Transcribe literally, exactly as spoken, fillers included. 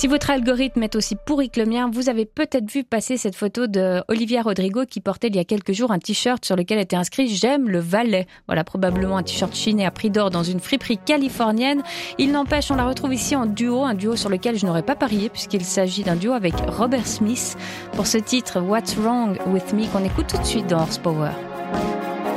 Si votre algorithme est aussi pourri que le mien, vous avez peut-être vu passer cette photo de Olivia Rodrigo qui portait il y a quelques jours un t-shirt sur lequel était inscrit « J'aime le Valais ». Voilà, probablement un t-shirt chiné à prix d'or dans une friperie californienne. Il n'empêche, on la retrouve ici en duo, un duo sur lequel je n'aurais pas parié puisqu'il s'agit d'un duo avec Robert Smith pour ce titre « What's Wrong With Me » qu'on écoute tout de suite dans Horsepower.